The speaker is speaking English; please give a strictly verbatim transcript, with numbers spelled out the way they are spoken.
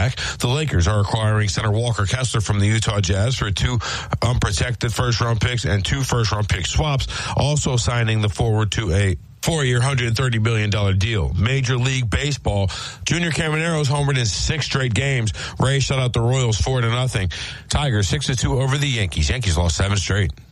back. The Lakers are acquiring center Walker Kessler from the Utah Jazz for two unprotected first-round picks and two first-round pick swaps, also signing the forward to a four-year, one hundred thirty million dollars deal. Major League Baseball, Junior Camanero's homered in six straight games. Rays shut out the Royals four to nothing. Tigers six to two over the Yankees. Yankees lost seven straight.